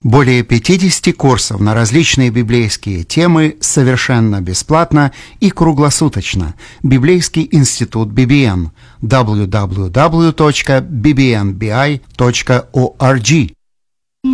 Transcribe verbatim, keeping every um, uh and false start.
Более пятидесяти курсов на различные библейские темы совершенно бесплатно и круглосуточно. Библейский институт би би эн. дабл ю дабл ю дабл ю точка би би эн би ай точка орг.